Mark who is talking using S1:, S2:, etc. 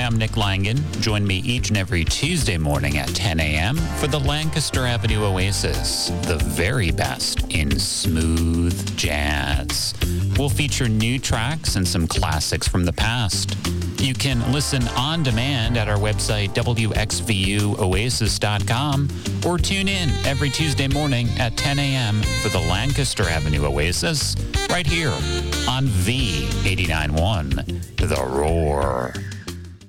S1: I'm Nick Langan. Join me each and every Tuesday morning at 10 a.m. for the Lancaster Avenue Oasis, the very best in smooth jazz. We'll feature new tracks and some classics from the past. You can listen on demand at our website, wxvuoasis.com, or tune in every Tuesday morning at 10 a.m. for the Lancaster Avenue Oasis, right here on V89.1, The Roar.